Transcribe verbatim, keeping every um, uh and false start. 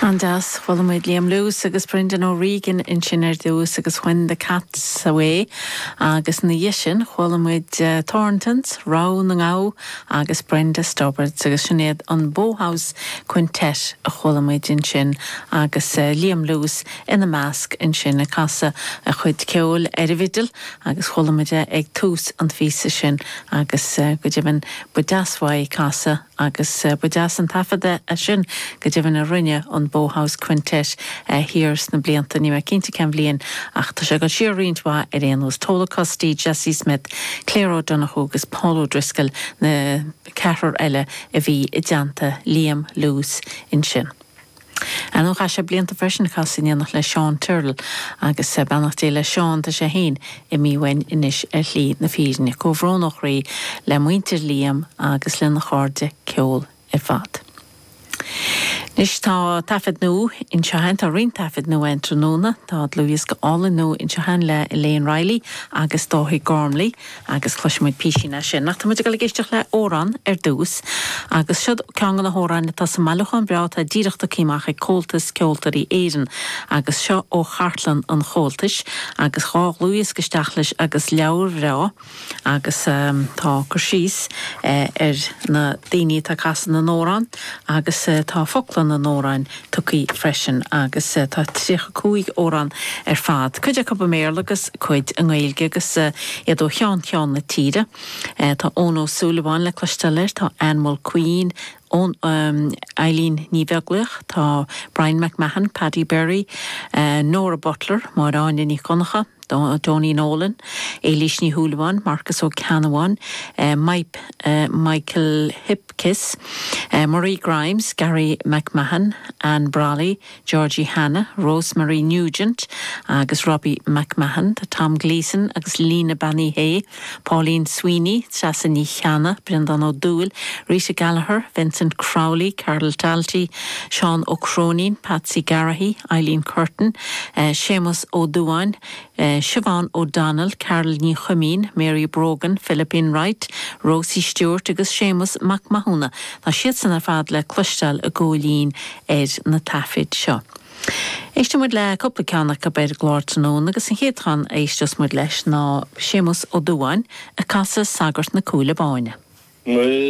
Andas, well, my Liam Lewis, agus Brendan O'Regan in Chinner Dewis, agus when the cat's away, agus na Yishin, well, with uh, Thorntons, Row Nangau, agus Brenda Stobbart, agus Sinead on Bowhouse Quintet, a Hullamaid in Chin, agus uh, Liam Lewis in the mask in Chin, a casa, a Chud Keol Edividal, agus Hullamaid egg toos and Fisa Shin, agus uh, Gujibin Budaswai casa, agus uh, Budas and Tafada a Shin, Gujibin a Rinya on Bowhouse Quintet uh, here's na blianta ni ma cínta cem blian ach tá sé go siar riintwa ar éan was Tola Custí, Jessie Smith, Claire O'Donoghue agus Paul O'Driscoll na ceathrar eile a bhí i dteanta Liam Lewis in sin. An ó cha sé blianta freisin chasinach le Sean Turtle agus uh, banachté le Sean tá sé hain i míhain inis ar hlí na físne go bhrónach rí le muintir Liam agus le na cháde ceol ar fad. Nis tá tafod nú in Tehan, tá rin tafod nú entra núna, tá Louis go ála nú in Tehan le Elaine Riley agus Dóthaí Gormley agus chluisimuid písina sin. Nach tá muid go géisteach le óran ar dús agus siad ceangan na hóran tá sa malúchan breá tá díreachta címach ag cóltas ceoltarí éireann agus seo ó Chartlan an chóltais agus chá Louis geisteach leis agus leabhar rá agus um, tá gur síos eh, ar na daoine tá casan na nóran agus uh, tá foclan na nórain tucaí freisin agus uh, tá tríocha cúig óran ar fad. Cuide cap méir agus chuid an ghailge agus uh, iad ó chean chean na tíre. Uh, tá Ono Sullivan le cloistelir, tá Animal Queen, on um, Eileen Níbegluch, tá Brian McMahon, Paddy Berry, uh, Nora Butler, Máráin in Iconacha, Donnie Nolan, Eilish Ní Húlawan, Marcus O'Canawan, uh, Mike, uh, Michael Hipkiss, uh, Marie Grimes, Gary McMahon, Anne Brawley, Georgie Hanna, Rosemary Nugent, agus Robbie McMahon, Tom Gleeson, agus Lena Banny Hay, Pauline Sweeney, Sassani Hanna, Brendan O'Doul, Risha Gallagher, Vincent Crowley, Carol Talty, Sean O'Cronin, Patsy Garahy, Eileen Curtin, uh, Seamus O'Douan, uh, Siobhan O'Donnell, Carol Ní Chumín, Mary Brogan, Philippine Wright, Rosie Stewart agus Seamus McMahona. Tá siad san ar fad le cloisteáil a ggólín ar na tafid seo. Éiste muid le cúpla ceannach go beidir glár tróna agus an chéadchan éistes muid leis ná Seamus O'Douan a casa sagart na cúla báine.